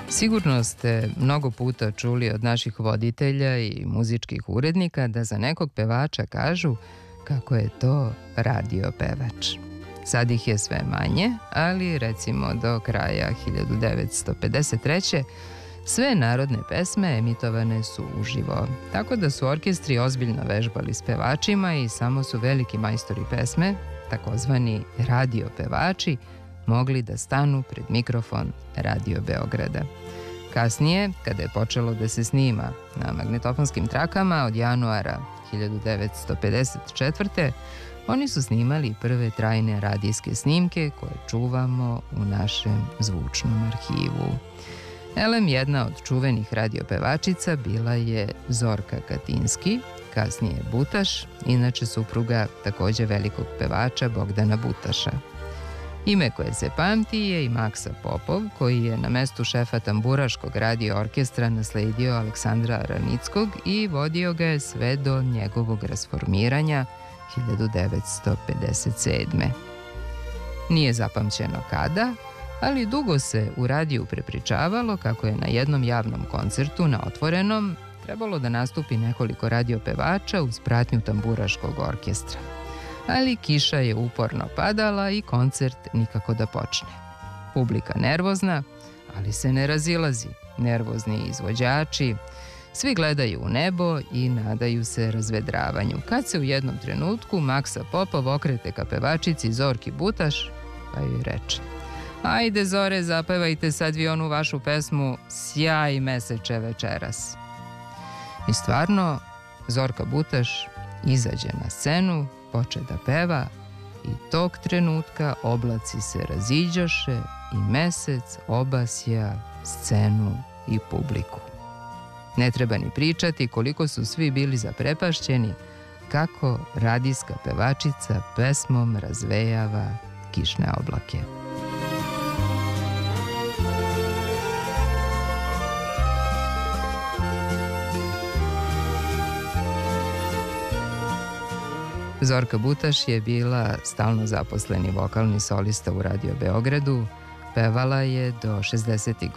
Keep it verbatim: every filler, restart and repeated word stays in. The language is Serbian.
Sigurno ste mnogo puta čuli od naših voditelja i muzičkih urednika da za nekog pevača kažu kako je to radio pevač. Sad ih je sve manje, ali recimo do kraja hiljadu devetsto pedeset treće. sve narodne pesme emitovane su uživo, tako da su orkestri ozbiljno vežbali s pevačima i samo su veliki majstori pesme, takozvani radio pevači, mogli da stanu pred mikrofon Radio Beograda. Kasnije, kada je počelo da se snima na magnetofonskim trakama od januara hiljadu devetsto pedeset četvrte. oni su snimali prve trajne radijske snimke koje čuvamo u našem zvučnom arhivu. Elem, jedna od čuvenih radiopevačica bila je Zorka Katinski, kasnije Butaš, inače supruga takođe velikog pevača Bogdana Butaša. Ime koje se pamti je i Maksa Popov, koji je na mestu šefa tamburaškog radio orkestra nasledio Aleksandra Ranickog i vodio ga je sve do njegovog rasformiranja hiljadu devetsto pedeset sedme. Nije zapamćeno kada, ali dugo se u radiju prepričavalo kako je na jednom javnom koncertu na Otvorenom trebalo da nastupi nekoliko radiopevača uz pratnju tamburaškog orkestra. Ali kiša je uporno padala i koncert nikako da počne. Publika nervozna, ali se ne razilazi. Nervozni izvođači, svi gledaju u nebo i nadaju se razvedravanju. Kad se u jednom trenutku Maksa Popov okrete ka pevačici Zorki Butaš, pa joj reče: "Ajde Zore, zapevajte sad vi onu vašu pesmu Sjaj meseče večeras." I stvarno, Zorka Butaš izađe na scenu, poče da peva i tog trenutka oblaci se raziđoše i mesec obasja scenu i publiku. Ne treba ni pričati koliko su svi bili zaprepašćeni kako radijska pevačica pesmom razvejava kišne oblake. Zorka Butaš je bila stalno zaposleni vokalni solista u Radio Beogradu, pevala je do šezdesetih